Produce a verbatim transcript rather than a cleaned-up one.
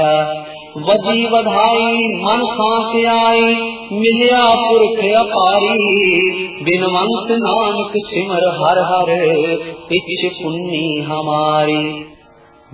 वजी वधाई मन सांस आई, मिलिया पुरख अपारी। बिनवंत नानक सिमर हर हर, इच पुन्नी हमारी।